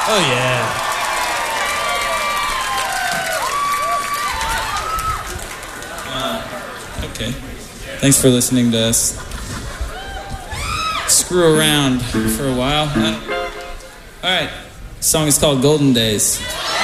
Oh, yeah. Okay. Thanks for listening to us screw around for a while. All right. The song is called Golden Days.